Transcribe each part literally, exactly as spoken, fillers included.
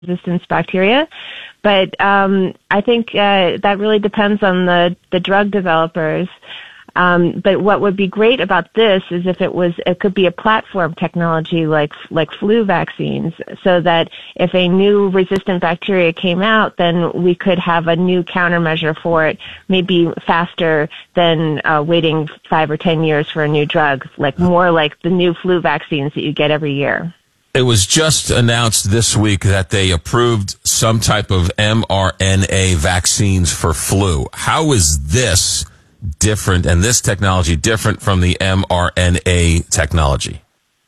resistance bacteria. But um, I think uh, that really depends on the, the drug developers. Um, but what would be great about this is if it was, it could be a platform technology like like flu vaccines, so that if a new resistant bacteria came out, then we could have a new countermeasure for it, maybe faster than uh, waiting five or ten years for a new drug, like more like the new flu vaccines that you get every year. It was just announced this week that they approved some type of mRNA vaccines for flu. How is this different, and this technology different from the mRNA technology?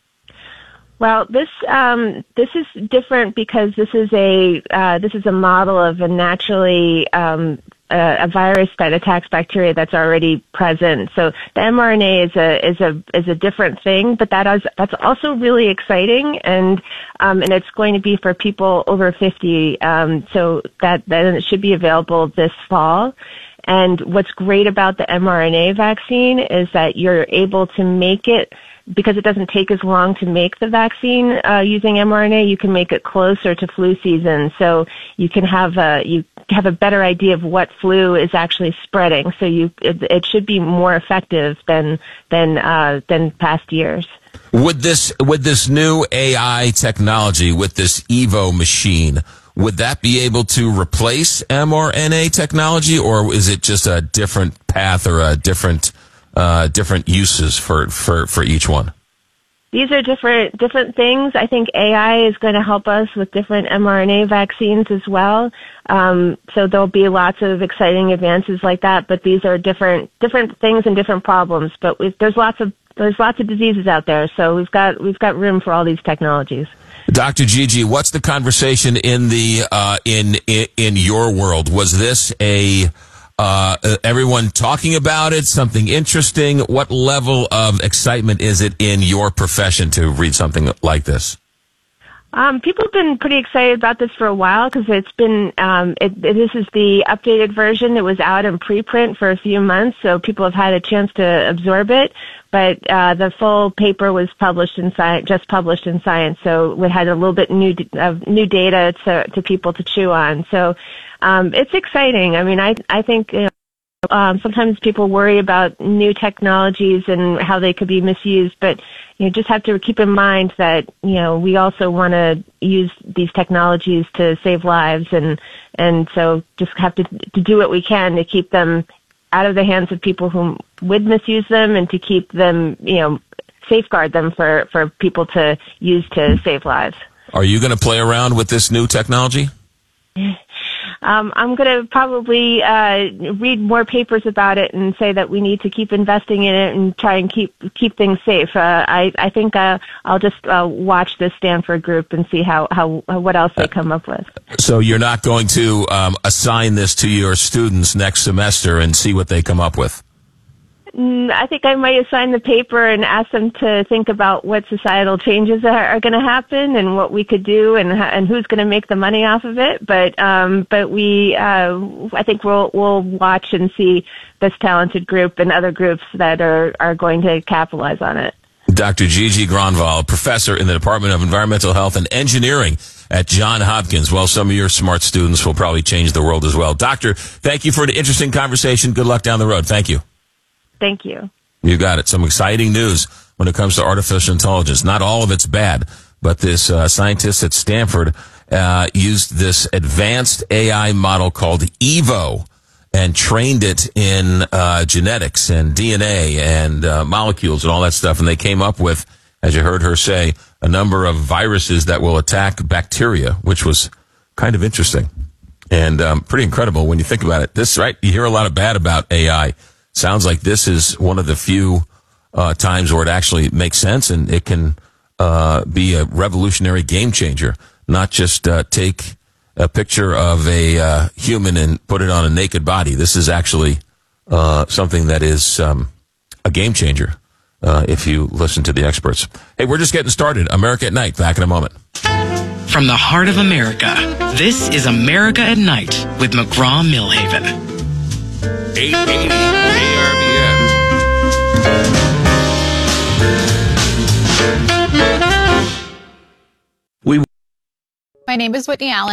Well, this um, this is different because this is a uh, this is a model of a naturally um, a, a virus that attacks bacteria that's already present. So the mRNA is a is a is a different thing, but that is that's also really exciting, and um, and it's going to be for people over fifty. Um, so that that it should be available this fall. And what's great about the mRNA vaccine is that you're able to make it, because it doesn't take as long to make the vaccine uh, using mRNA, you can make it closer to flu season. So you can have a, you have a better idea of what flu is actually spreading. So you, it, it should be more effective than, than, uh, than past years. With this, with this new A I technology, with this Evo machine, would that be able to replace mRNA technology, or is it just a different path or a different uh, different uses for, for, for each one? These are different different things. I think A I is going to help us with different mRNA vaccines as well. Um, so there'll be lots of exciting advances like that. But these are different different things and different problems. But we've, there's lots of there's lots of diseases out there, so we've got we've got room for all these technologies. Doctor Gigi, what's the conversation in the uh, in, in in your world? Was this a uh, everyone talking about it? Something interesting? What level of excitement is it in your profession to read something like this? Um, people have been pretty excited about this for a while because it's been, um, it, it, this is the updated version. It was out in preprint for a few months, so people have had a chance to absorb it. But uh, the full paper was published in Science, just published in Science, so we had a little bit new of new data to, to people to chew on. So um, it's exciting. I mean, I I think. You know, Um, sometimes people worry about new technologies and how they could be misused, but you know, just have to keep in mind that you know we also want to use these technologies to save lives, and and so just have to to do what we can to keep them out of the hands of people who would misuse them, and to keep them, you know, safeguard them for for people to use to save lives. Are you going to play around with this new technology? Um, I'm going to probably uh, read more papers about it and say that we need to keep investing in it and try and keep keep things safe. Uh, I, I think uh, I'll just uh, watch this Stanford group and see how, how what else they come up with. So you're not going to um, assign this to your students next semester and see what they come up with? I think I might assign the paper and ask them to think about what societal changes are, are going to happen and what we could do, and and who's going to make the money off of it. But um, but we, uh, I think we'll we'll watch and see this talented group and other groups that are are going to capitalize on it. Doctor Gigi Gronvall, professor in the Department of Environmental Health and Engineering at Johns Hopkins. Well, some of your smart students will probably change the world as well. Doctor, thank you for an interesting conversation. Good luck down the road. Thank you. Thank you. You got it. Some exciting news when it comes to artificial intelligence. Not all of it's bad, but this uh, scientist at Stanford uh, used this advanced A I model called Evo and trained it in uh, genetics and D N A and uh, molecules and all that stuff. And they came up with, as you heard her say, a number of viruses that will attack bacteria, which was kind of interesting and um, pretty incredible when you think about it. This, right? You hear a lot of bad about A I. Sounds like this is one of the few uh, times where it actually makes sense, and it can uh, be a revolutionary game changer. Not just uh, take a picture of a uh, human and put it on a naked body. This is actually uh, something that is um, a game changer uh, if you listen to the experts. Hey, we're just getting started. America at Night. Back in a moment. From the heart of America, this is America at Night with McGraw-Milhaven. eight eighty A R B M. We My name is Whitney Allen.